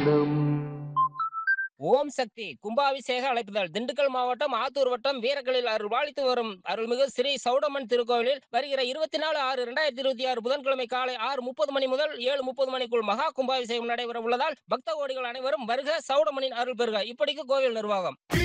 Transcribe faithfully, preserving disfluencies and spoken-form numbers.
தினம். ஓம் சக்தி கும்பாபிஷேக அழைப்புதல் திண்டுக்கல் மாவட்டம் ஆத்தூர் வட்டம் வீரர்களில் அருள்பாலித்து வரும் அருள்மிகு ஸ்ரீ சௌடம்மன் திருக்கோவிலில் வருகிற இருபத்தி நாலு ஆறு இரண்டாயிரத்தி இருபத்தி ஆறு புதன்கிழமை காலை ஆறு முப்பது மணி முதல் ஏழு முப்பது மணிக்குள் மகா கும்பாபிஷேகம் நடைபெற உள்ளதால் பக்த கோடிகள் அனைவரும் வருக சௌடம்மனின் அருள் பெறுக. இப்படிக்கு கோவில் நிர்வாகம்.